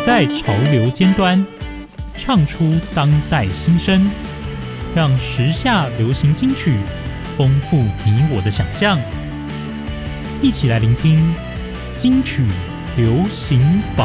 在潮流尖端，唱出当代新声，让时下流行金曲丰富你我的想象。一起来聆听金曲流行榜。